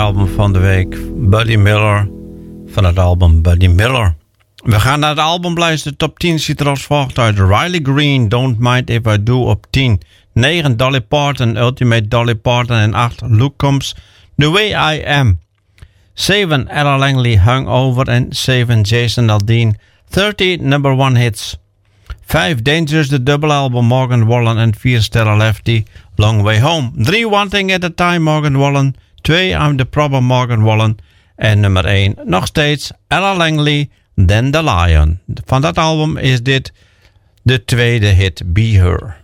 album van de week. Buddy Miller. Van het album Buddy Miller. We gaan naar de albumlijst. De top 10 ziet er als volgt uit. Riley Green, Don't Mind If I Do op 10. 9 Dolly Parton, Ultimate Dolly Parton. En 8 Luke Combs, The Way I Am. 7 Ella Langley, Hungover. En 7 Jason Aldean, 30 number 1 hits. 5 Dangerous, de dubbelalbum Morgan Wallen. En 4 Stella Lefty, Long Way Home. 3 One Thing at a Time, Morgan Wallen. 2 I'm the Problem, Morgan Wallen. En nummer 1 nog steeds Ella Langley, Then the Lion. Van dat album is dit de tweede hit, Be Her.